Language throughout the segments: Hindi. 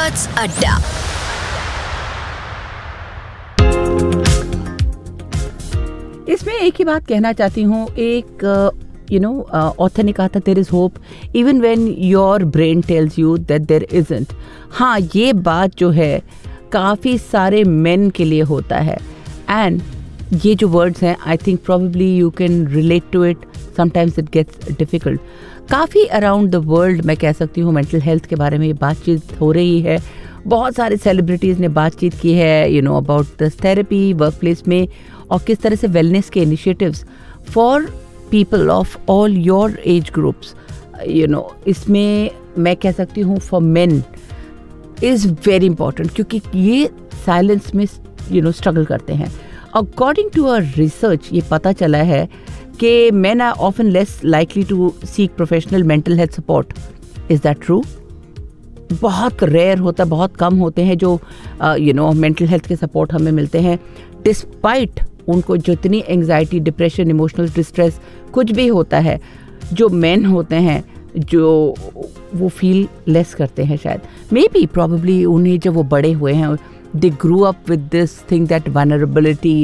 Arts Adda। इसमें एक ही बात कहना चाहती हूँ, एक ऑथर ने कहा था there is hope even when your brain tells you that there isn't. हाँ, ये बात जो है काफ़ी सारे मेन के लिए होता है। एंड ये जो वर्ड्स हैं, I think probably you can relate to it, sometimes it gets difficult. काफ़ी अराउंड द वर्ल्ड मैं कह सकती हूँ मेंटल हेल्थ के बारे में बातचीत हो रही है। बहुत सारे सेलिब्रिटीज़ ने बातचीत की है about this therapy work place में, और किस तरह से वेलनेस के initiatives for people of all your age groups इसमें मैं कह सकती हूँ for main is very important, क्योंकि ये साइलेंस में स्ट्रगल करते हैं। अकॉर्डिंग टू अ रिसर्च ये पता चला है कि men are often less likely to seek professional mental health support. Is that true? बहुत रेयर होता है, बहुत कम होते हैं जो मेंटल हेल्थ के सपोर्ट हमें मिलते हैं, डिस्पाइट उनको जितनी एंग्जाइटी, डिप्रेशन, इमोशनल डिस्ट्रेस कुछ भी होता है। जो मेन होते हैं जो वो फील लेस करते हैं, शायद मे बी प्रॉबेबली उन्हें जब वो बड़े हुए हैं दे grew up with this thing that vulnerability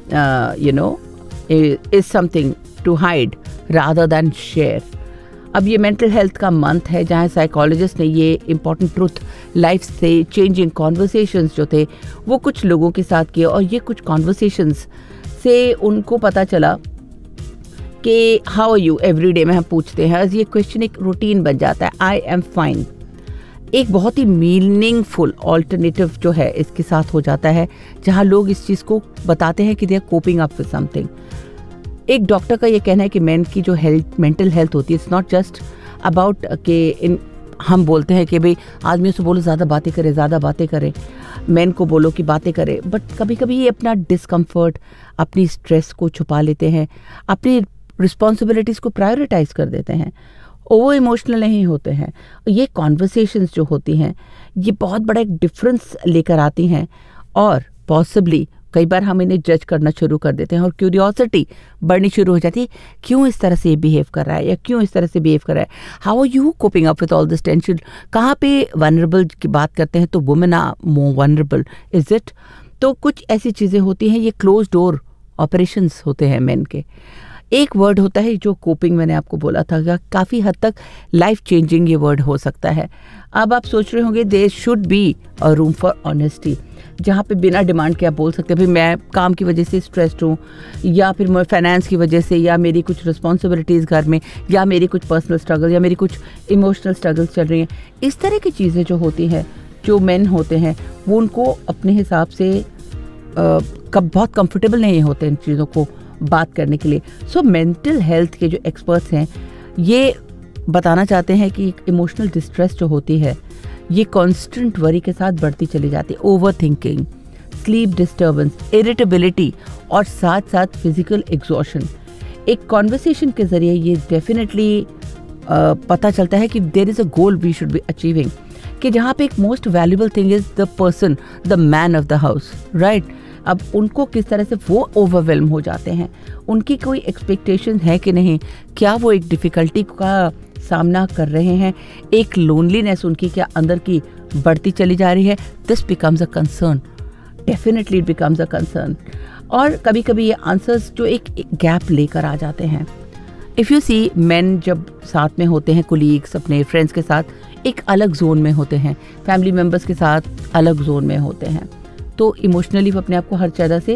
is something to hide rather than share. अब ये मेंटल हेल्थ का मंथ है जहाँ साइकोलॉजिस्ट ने ये इम्पॉर्टेंट ट्रुथ लाइफ से चेंजिंग कॉन्वर्सेशंस जो थे वो कुछ लोगों के साथ किए, और ये कुछ कॉन्वर्सेशंस से उनको पता चला कि how are you every day में हम पूछते हैं, ये क्वेश्चन एक रूटीन बन जाता है, आई एम फाइन। एक बहुत ही मीनिंगफुल ऑल्टरनेटिव जो है इसके साथ हो जाता है, जहाँ लोग इस चीज़ को बताते हैं कि they are coping up with something. एक डॉक्टर का ये कहना है कि मेन की जो मेंटल हेल्थ होती है, इट्स नॉट जस्ट अबाउट कि हम बोलते हैं कि भाई आदमियों से बोलो ज़्यादा बातें करें, मेन को बोलो कि बातें करें, बट कभी कभी ये अपना डिस्कम्फर्ट, अपनी स्ट्रेस को छुपा लेते हैं, अपनी रिस्पॉन्सिबिलिटीज़ को प्रायोरिटाइज कर देते हैं, ओवर इमोशनल नहीं होते हैं। ये कॉन्वर्सेशंस जो होती हैं ये बहुत बड़ा एक डिफरेंस लेकर आती हैं, और पॉसिबली कई बार हम इन्हें जज करना शुरू कर देते हैं और क्यूरियोसिटी बढ़नी शुरू हो जाती है, क्यों इस तरह से बिहेव कर रहा है या क्यों इस तरह से बिहेव कर रहा है, how are you coping up with all this tension. कहाँ पे वनरेबल की बात करते हैं तो women are more vulnerable, is it? तो कुछ ऐसी चीज़ें होती हैं, ये क्लोज डोर ऑपरेशंस होते हैं मेन के। एक वर्ड होता है जो कोपिंग, मैंने आपको बोला था काफ़ी हद तक लाइफ चेंजिंग ये वर्ड हो सकता है। अब आप सोच रहे होंगे there should be a room for honesty, जहाँ पे बिना डिमांड के आप बोल सकते हैं भाई मैं काम की वजह से स्ट्रेस्ड हूँ, या फिर मैं फाइनेंस की वजह से, या मेरी कुछ रिस्पॉन्सिबिलिटीज़ घर में, या मेरी कुछ पर्सनल स्ट्रगल, या मेरी कुछ इमोशनल स्ट्रगल्स चल रही हैं। इस तरह की चीज़ें जो होती हैं, जो मेन होते हैं वो उनको अपने हिसाब से बहुत कंफर्टेबल नहीं होते इन चीज़ों को बात करने के लिए। सो मेंटल हेल्थ के जो एक्सपर्ट्स हैं ये बताना चाहते हैं कि इमोशनल डिस्ट्रेस जो होती है ये कांस्टेंट वरी के साथ बढ़ती चली जाती है, over thinking, sleep disturbance, irritability, और साथ साथ फिजिकल एग्जॉशन। एक कॉन्वर्सेशन के ज़रिए ये डेफिनेटली पता चलता है कि there is a goal we should be achieving, कि जहाँ पे एक most valuable thing is the person, the man of the house, right. अब उनको किस तरह से वो ओवरवेल्म हो जाते हैं, उनकी कोई एक्सपेक्टेशन है कि नहीं, क्या वो एक डिफ़िकल्टी का सामना कर रहे हैं, एक लोनलीनेस उनकी क्या अंदर की बढ़ती चली जा रही है, this becomes a concern, definitely it becomes a concern. और कभी कभी ये आंसर्स जो एक गैप लेकर आ जाते हैं। इफ़ यू सी मेन जब साथ में होते हैं, कोलीग्स, अपने फ्रेंड्स के साथ एक अलग जोन में होते हैं, फैमिली मेम्बर्स के साथ अलग जोन में होते हैं, तो इमोशनली वो अपने आप को हर जगह से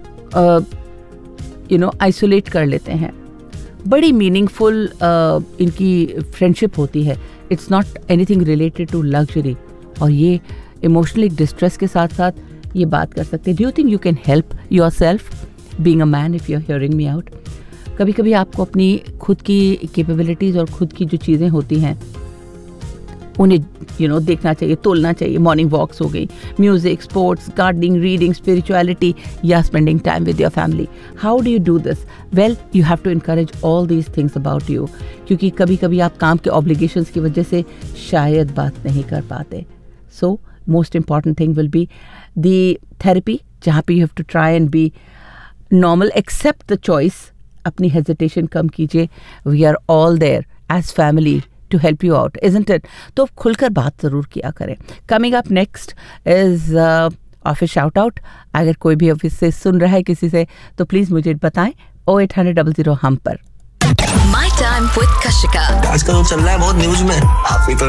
आइसोलेट कर लेते हैं। बड़ी मीनिंगफुल इनकी फ्रेंडशिप होती है, it's not anything related to luxury, और ये इमोशनली डिस्ट्रेस के साथ साथ ये बात कर सकते हैं। Do you think you can help your self being a man if you are hearing me out? कभी कभी आपको अपनी खुद की कैपेबिलिटीज़ और खुद की जो चीज़ें होती हैं उन्हें देखना चाहिए, तोलना चाहिए। मॉर्निंग वॉक्स हो गई, music, sports, gardening, reading, spirituality, या spending time with your family. How do you do this? Well, you have to encourage all these things about you, क्योंकि कभी कभी आप काम के ऑब्लिगेशंस की वजह से शायद बात नहीं कर पाते। So most important thing will be the therapy, जहाँ पे you have to try and B normal, accept the choice, अपनी हेजिटेशन कम कीजिए। We are all there as family to help you out, isn't it? तो खुलकर बात ज़रूर किया करें. Coming up next is office shout out. अगर कोई भी ऑफिस से सुन रहा है किसी से तो प्लीज़ मुझे बताएं 0800 00 हम पर. My time with Kashika. आजकल वो चल रहा है बहुत न्यूज में. आप भी तो